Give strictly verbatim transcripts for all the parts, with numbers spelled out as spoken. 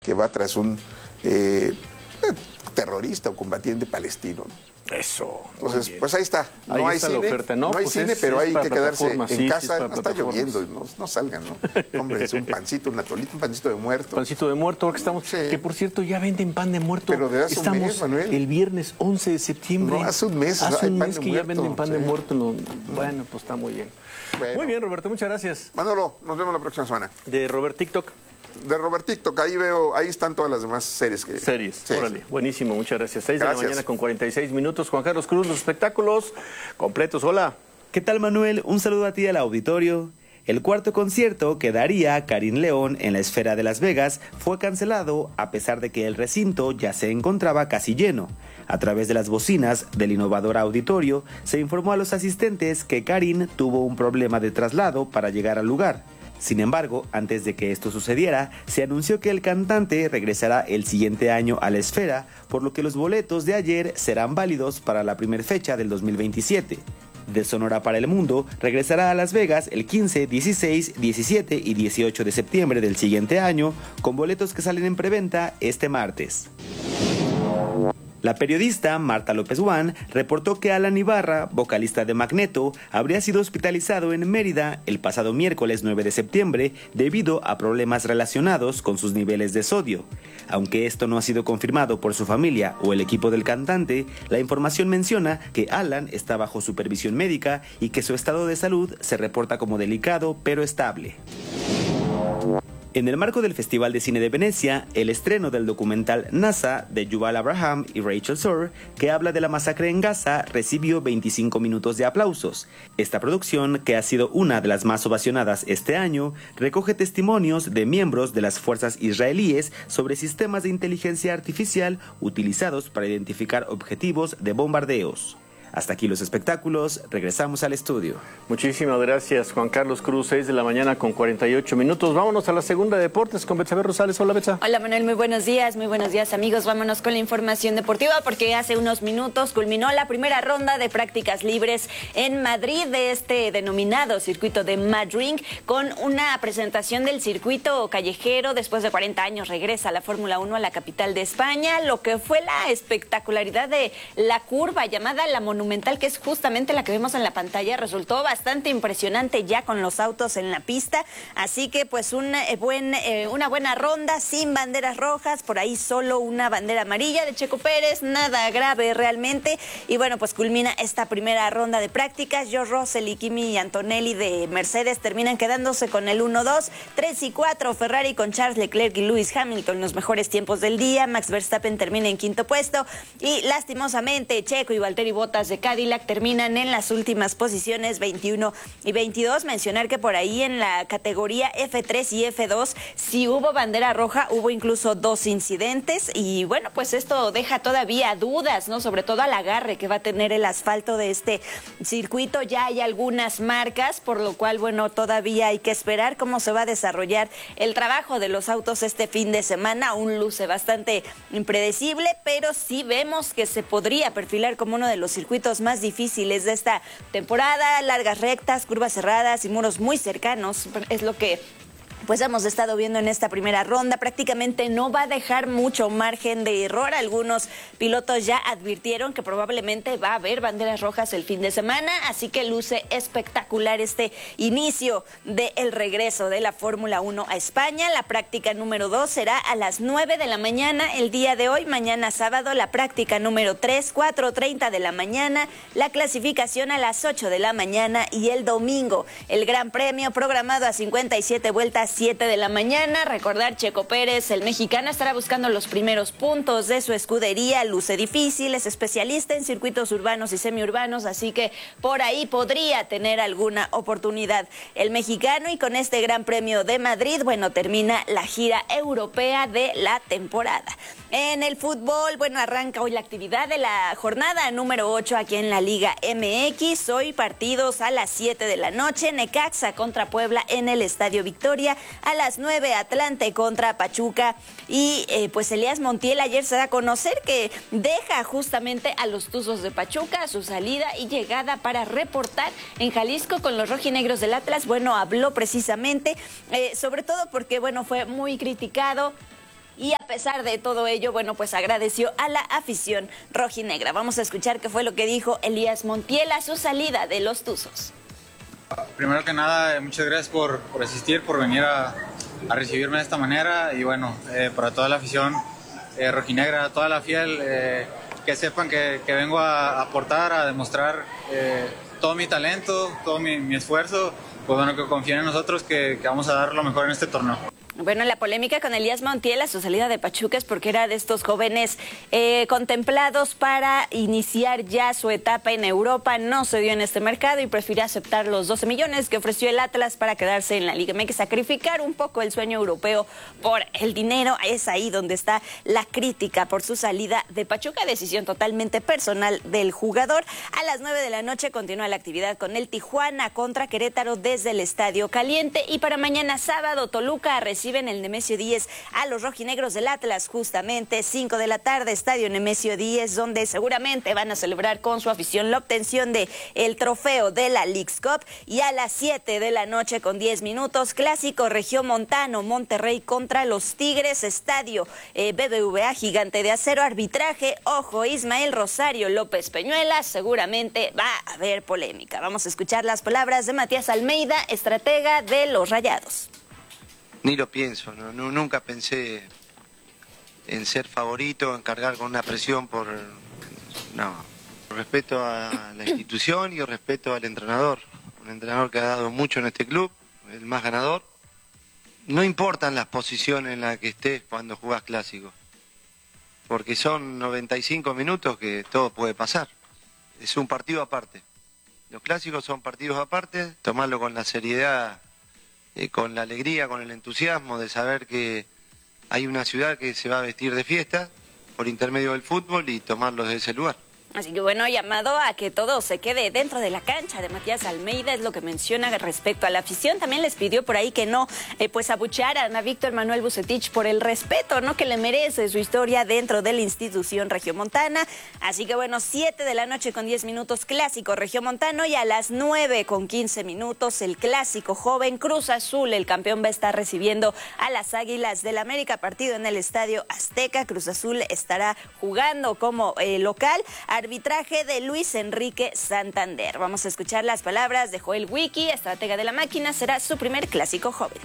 que va tras un eh, terrorista o combatiente palestino. Eso. Entonces, pues ahí está. No ahí hay está cine, la oferta. No, no hay pues cine, es, pero es hay que quedarse en sí, casa. Sí, no está lloviendo, no, no salgan, ¿no? Hombre, es un pancito, un atolito, un pancito de muerto. Pancito de muerto, porque estamos. Sí. Que por cierto, ya venden pan de muerto. Pero de hace estamos un mes, Manuel. El viernes once de septiembre. No, hace un mes. Hace hay un pan mes de que muerto, ya venden pan sí. de muerto. No, bueno, pues está muy bien. Bueno. Muy bien, Roberto, muchas gracias. Manolo, nos vemos la próxima semana. De Robert TikTok. De Robert TikTok, ahí veo, ahí están todas las demás series que. Series, Sí. órale, buenísimo, muchas gracias. seis Gracias. de la mañana con cuarenta y seis minutos. Juan Carlos Cruz, los espectáculos completos. Hola. ¿Qué tal, Manuel? Un saludo a ti al auditorio. El cuarto concierto que daría Karin León en la Esfera de Las Vegas fue cancelado a pesar de que el recinto ya se encontraba casi lleno. A través de las bocinas del innovador auditorio se informó a los asistentes que Karin tuvo un problema de traslado para llegar al lugar. Sin embargo, antes de que esto sucediera, se anunció que el cantante regresará el siguiente año a la Esfera, por lo que los boletos de ayer serán válidos para la primera fecha del dos mil veintisiete. De Sonora para el Mundo regresará a Las Vegas el quince, dieciséis, diecisiete y dieciocho de septiembre del siguiente año, con boletos que salen en preventa este martes. La periodista Marta López Guán reportó que Alan Ibarra, vocalista de Magneto, habría sido hospitalizado en Mérida el pasado miércoles nueve de septiembre debido a problemas relacionados con sus niveles de sodio. Aunque esto no ha sido confirmado por su familia o el equipo del cantante, la información menciona que Alan está bajo supervisión médica y que su estado de salud se reporta como delicado pero estable. En el marco del Festival de Cine de Venecia, el estreno del documental NASA de Yuval Abraham y Rachel Sorr, que habla de la masacre en Gaza, recibió veinticinco minutos de aplausos. Esta producción, que ha sido una de las más ovacionadas este año, recoge testimonios de miembros de las fuerzas israelíes sobre sistemas de inteligencia artificial utilizados para identificar objetivos de bombardeos. Hasta aquí los espectáculos, regresamos al estudio. Muchísimas gracias, Juan Carlos Cruz, seis de la mañana con cuarenta y ocho minutos. Vámonos a la segunda de deportes con Betsabe Rosales. Hola, Betsa. Hola, Manuel, muy buenos días, muy buenos días, amigos. Vámonos con la información deportiva porque hace unos minutos culminó la primera ronda de prácticas libres en Madrid de este denominado circuito de Madrid, con una presentación del circuito callejero. Después de cuarenta años regresa la Fórmula uno a la capital de España, lo que fue la espectacularidad de la curva llamada la Monumental, que es justamente la que vemos en la pantalla, resultó bastante impresionante ya con los autos en la pista, así que pues una, eh, buen, eh, una buena ronda sin banderas rojas, por ahí solo una bandera amarilla de Checo Pérez, nada grave realmente, y bueno, pues culmina esta primera ronda de prácticas. George Russell y Kimi Antonelli de Mercedes terminan quedándose con el uno dos, tres y cuatro Ferrari con Charles Leclerc y Lewis Hamilton los mejores tiempos del día. Max Verstappen termina en quinto puesto y lastimosamente Checo y Valtteri Bottas de Cadillac terminan en las últimas posiciones veintiuno y veintidós. Mencionar que por ahí en la categoría F tres y F dos sí hubo bandera roja, hubo incluso dos incidentes y bueno, pues esto deja todavía dudas, ¿no? Sobre todo al agarre que va a tener el asfalto de este circuito. Ya hay algunas marcas, por lo cual, bueno, todavía hay que esperar cómo se va a desarrollar el trabajo de los autos este fin de semana. Aún luce bastante impredecible, pero sí vemos que se podría perfilar como uno de los circuitos más difíciles de esta temporada. Largas rectas, curvas cerradas y muros muy cercanos es lo que pues hemos estado viendo en esta primera ronda. Prácticamente no va a dejar mucho margen de error. Algunos pilotos ya advirtieron que probablemente va a haber banderas rojas el fin de semana, así que luce espectacular este inicio del regreso de la Fórmula uno a España. La práctica número dos será a las nueve de la mañana el día de hoy. Mañana sábado la práctica número tres, cuatro treinta de la mañana. La clasificación a las ocho de la mañana y el domingo el Gran Premio programado a cincuenta y siete vueltas, siete de la mañana. Recordar, Checo Pérez, el mexicano, estará buscando los primeros puntos de su escudería. Luce difícil, es especialista en circuitos urbanos y semiurbanos, así que por ahí podría tener alguna oportunidad el mexicano. Y con este Gran Premio de Madrid, bueno, termina la gira europea de la temporada. En el fútbol, bueno, arranca hoy la actividad de la jornada número ocho aquí en la Liga M X. Hoy partidos a las siete de la noche, Necaxa contra Puebla en el Estadio Victoria. A las nueve, Atlante contra Pachuca. Y eh, pues Elías Montiel ayer se da a conocer que deja justamente a los Tuzos de Pachuca, su salida y llegada para reportar en Jalisco con los rojinegros del Atlas. Bueno, habló precisamente, eh, sobre todo porque, bueno, fue muy criticado y a pesar de todo ello, bueno, pues agradeció a la afición rojinegra. Vamos a escuchar qué fue lo que dijo Elías Montiel a su salida de los Tuzos. Primero que nada, muchas gracias por, por asistir, por venir a, a recibirme de esta manera y bueno, eh, para toda la afición eh, rojinegra, toda la fiel, eh, que sepan que, que vengo a aportar, a demostrar eh, todo mi talento, todo mi, mi esfuerzo, pues bueno, que confíen en nosotros, que, que vamos a dar lo mejor en este torneo. Bueno, la polémica con Elías Montiel a su salida de Pachuca es porque era de estos jóvenes eh, contemplados para iniciar ya su etapa en Europa. No se dio en este mercado y prefirió aceptar los doce millones que ofreció el Atlas para quedarse en la Liga M X, sacrificar un poco el sueño europeo por el dinero. Es ahí donde está la crítica por su salida de Pachuca, decisión totalmente personal del jugador. A las nueve de la noche continúa la actividad con el Tijuana contra Querétaro desde el Estadio Caliente, y para mañana sábado Toluca recibe en el Nemesio Díez a los rojinegros del Atlas, justamente cinco de la tarde, Estadio Nemesio Díez, donde seguramente van a celebrar con su afición la obtención de el trofeo de la Leagues Cup. Y a las siete de la noche con diez minutos, clásico regiomontano, Monterrey contra los Tigres, Estadio eh, B B V A Gigante de Acero, arbitraje, ojo, Ismael Rosario López Peñuela, seguramente va a haber polémica. Vamos a escuchar las palabras de Matías Almeida, estratega de los Rayados. Ni lo pienso, no, no, nunca pensé en ser favorito, en cargar con una presión por... No, respeto a la institución y respeto al entrenador. Un entrenador que ha dado mucho en este club, el más ganador. No importan las posiciones en las que estés cuando jugás clásico, porque son noventa y cinco minutos que todo puede pasar. Es un partido aparte. Los clásicos son partidos aparte, tomarlo con la seriedad, Eh, con la alegría, con el entusiasmo de saber que hay una ciudad que se va a vestir de fiesta por intermedio del fútbol y tomarlo desde ese lugar. Así que bueno, llamado a que todo se quede dentro de la cancha de Matías Almeida, es lo que menciona respecto a la afición. También les pidió por ahí que no, eh, pues abuchearan a Víctor Manuel Vucetich por el respeto, ¿no?, que le merece su historia dentro de la institución regiomontana. Así que bueno, siete de la noche con diez minutos, clásico regiomontano, y a las nueve con quince minutos, el clásico joven Cruz Azul. El campeón va a estar recibiendo a las Águilas del América, partido en el Estadio Azteca. Cruz Azul estará jugando como eh, local. Arbitraje de Luis Enrique Santander. Vamos a escuchar las palabras de Joel Wiki, estratega de la máquina. Será su primer clásico joven.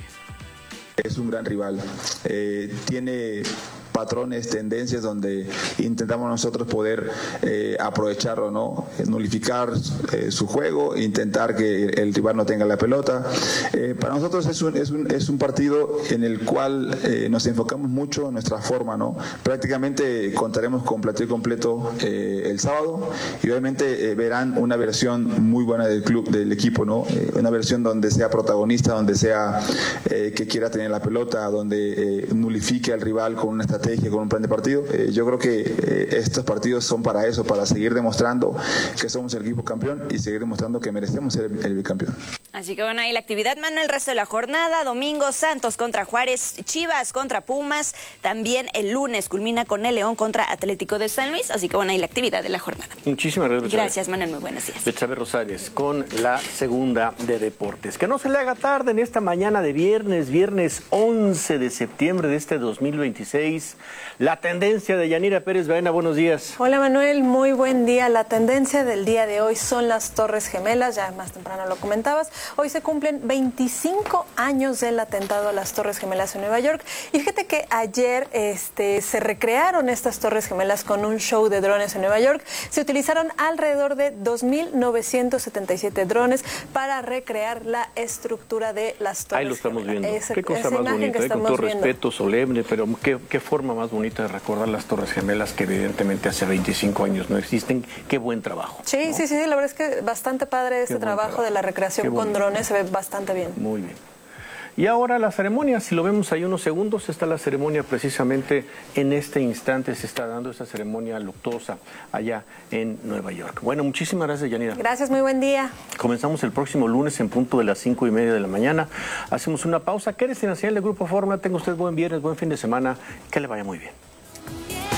Es un gran rival. Eh, tiene patrones, tendencias donde intentamos nosotros poder eh, aprovecharlo, ¿no? Nulificar eh, su juego, intentar que el rival no tenga la pelota. Eh, para nosotros es un, es, un, es un partido en el cual eh, nos enfocamos mucho en nuestra forma, ¿no? Prácticamente contaremos con plantel completo eh, el sábado y obviamente eh, verán una versión muy buena del club, del equipo, ¿no? Eh, una versión donde sea protagonista, donde sea eh, que quiera tener la pelota, donde eh, nulifique al rival con una estrategia, con un plan de partido. Eh, yo creo que eh, estos partidos son para eso, para seguir demostrando que somos el equipo campeón y seguir demostrando que merecemos ser el, el bicampeón. Así que bueno, ahí la actividad, mano, el resto de la jornada. Domingo, Santos contra Juárez, Chivas contra Pumas. También el lunes culmina con el León contra Atlético de San Luis. Así que bueno, ahí la actividad de la jornada. Muchísimas gracias. Gracias, Manuel, muy buenos días. Betsabe Rosales con la segunda de deportes. Que no se le haga tarde en esta mañana de viernes, viernes once de septiembre de este dos mil veintiséis. La tendencia de Yanira Pérez Baena, buenos días. Hola Manuel, muy buen día. La tendencia del día de hoy son las Torres Gemelas, ya más temprano lo comentabas. Hoy se cumplen veinticinco años del atentado a las Torres Gemelas en Nueva York. Y fíjate que ayer este, se recrearon estas Torres Gemelas con un show de drones en Nueva York. Se utilizaron alrededor de dos mil novecientos setenta y siete drones para recrear la estructura de las Torres Gemelas. Ahí lo estamos Gemelas. viendo. Esa, qué cosa más bonita, eh, con todo viendo. respeto, solemne, pero qué, qué forma más bonita de recordar las Torres Gemelas que evidentemente hace veinticinco años no existen. Qué buen trabajo. Sí, ¿no? sí, sí, la verdad es que bastante padre este trabajo, trabajo de la recreación con drones, se ve bastante bien. Muy bien. Y ahora la ceremonia, si lo vemos ahí unos segundos, está la ceremonia precisamente en este instante, se está dando esa ceremonia luctuosa allá en Nueva York. Bueno, muchísimas gracias, Yanira. Gracias, muy buen día. Comenzamos el próximo lunes en punto de las cinco y media de la mañana. Hacemos una pausa. Quédese en la señal de Grupo Fórmula. Tenga usted buen viernes, buen fin de semana. Que le vaya muy bien.